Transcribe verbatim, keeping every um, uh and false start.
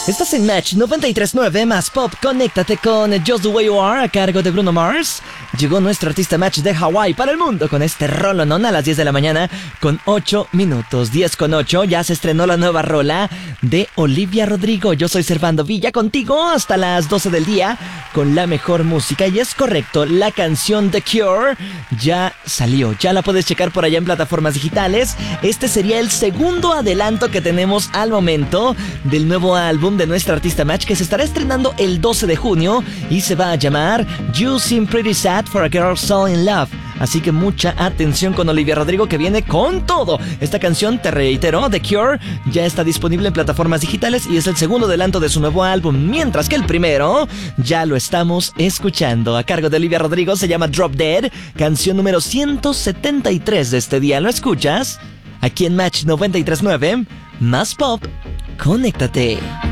Estás en Match noventa y tres punto nueve más Pop. Conéctate con Just the Way You Are a cargo de Bruno Mars. Llegó nuestro artista Match de Hawái para el mundo con este rolonón a las diez de la mañana con ocho minutos. diez con ocho, ya se estrenó la nueva rola de Olivia Rodrigo. Yo soy Servando Villa contigo hasta las doce del día con la mejor música. Y es correcto, la canción The Cure ya salió. Ya la puedes checar por allá en plataformas digitales. Este sería el segundo adelanto que tenemos al momento del nuevo álbum de nuestra artista Match, que se estará estrenando el doce de junio y se va a llamar You Seem Pretty Sad for a Girl So in Love. Así que mucha atención con Olivia Rodrigo, que viene con todo. Esta canción, te reitero, The Cure, ya está disponible en plataformas digitales y es el segundo adelanto de su nuevo álbum, mientras que el primero ya lo estamos escuchando. A cargo de Olivia Rodrigo, se llama Drop Dead, canción número ciento setenta y tres de este día. ¿Lo escuchas? Aquí en Match noventa y tres punto nueve, más Pop. Conéctate.